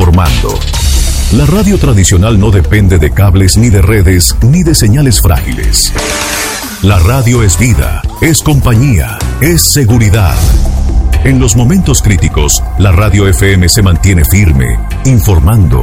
informando. La radio tradicional no depende de cables ni de redes ni de señales frágiles. La radio es vida, es compañía, es seguridad. En los momentos críticos, la radio FM se mantiene firme, informando,